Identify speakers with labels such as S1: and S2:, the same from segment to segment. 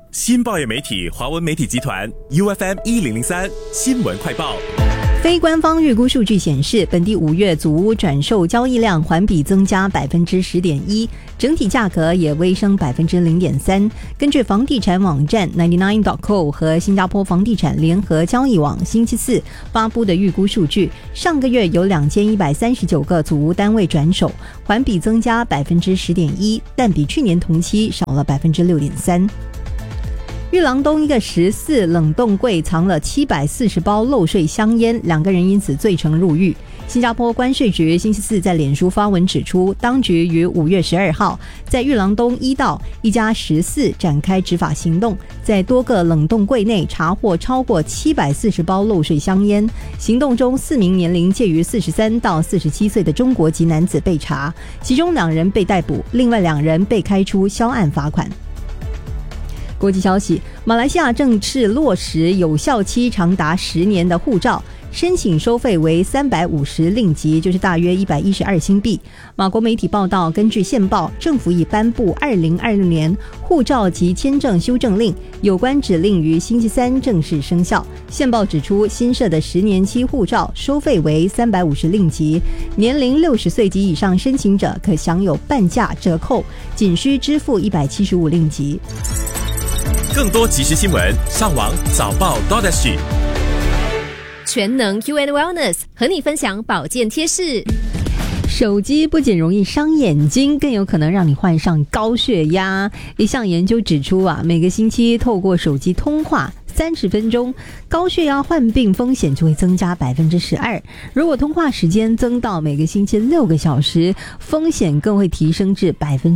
S1: 新报业媒体华文媒体集团 UFM1003 新闻快报。
S2: 非官方预估数据显示，本地5月祖屋转售交易量环比增加 10.1%， 整体价格也微升 0.3%。根据房地产网站 99.co 和新加坡房地产联合交易网星期四发布的预估数据，上个月有2139个祖屋单位转手，环比增加 10.1%， 但比去年同期少了 6.3%。玉郎东一个14冷冻柜藏了740包漏税香烟，2个人因此罪成入狱。新加坡关税局星期四在脸书发文指出，当局于5月12号在玉郎东1道一家14展开执法行动，在多个冷冻柜内查获超过740包漏税香烟。行动中4名年龄介于43到47岁的中国籍男子被查，其中2人被逮捕，另外2人被开出销案罚款。国际消息，马来西亚正式落实有效期长达10年的护照，申请收费为350令吉，就是大约112新币。马国媒体报道，根据宪报，政府已颁布2026年护照及签证修正令，有关指令于星期三正式生效。宪报指出，新设的10年期护照收费为350令吉，年龄60岁及以上申请者可享有半价折扣，仅需支付175令吉。
S1: 更多即时新闻，上网早报 .SG。
S3: 全能 Q&Wellness 和你分享保健贴士。
S2: 手机不仅容易伤眼睛，更有可能让你患上高血压。一项研究指出每个星期透过手机通话30分钟，高血压患病风险就会增加 12%。 如果通话时间增到每个星期6个小时，风险更会提升至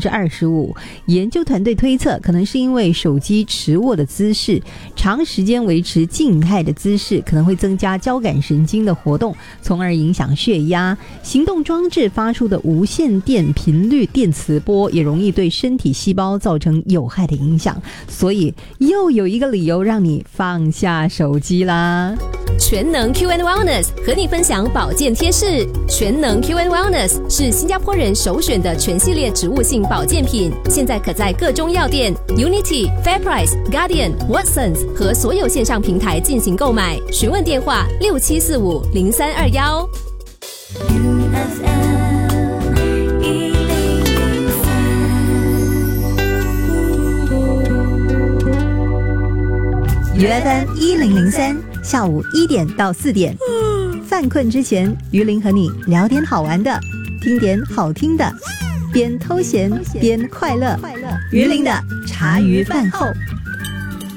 S2: 25%。 研究团队推测，可能是因为手机持握的姿势，长时间维持静态的姿势可能会增加交感神经的活动，从而影响血压。行动装置发出的无线电频率电磁波也容易对身体细胞造成有害的影响，所以又有一个理由让你放下手机啦。
S3: 全能 Q&Wellness 和你分享保健贴士。全能 Q&Wellness 是新加坡人首选的全系列植物性保健品，现在可在各中药店、Unity、FairPrice、Guardian、Watsons 和所有线上平台進行購買。詢問電話67450321。
S2: UFM1003下午1点到4点，犯困之前，于林和你聊点好玩的，听点好听的，边偷闲边快乐。于林的茶余饭后。